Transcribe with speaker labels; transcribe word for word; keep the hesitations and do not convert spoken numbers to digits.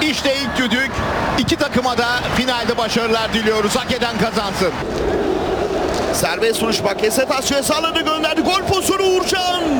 Speaker 1: İşte ilk düdük. İki takıma da finalde başarılar diliyoruz. Hak eden kazansın.
Speaker 2: Serbest vuruş, Bakasetas ceza alanına gönderdi. Gol pozisyonu Uğurcan.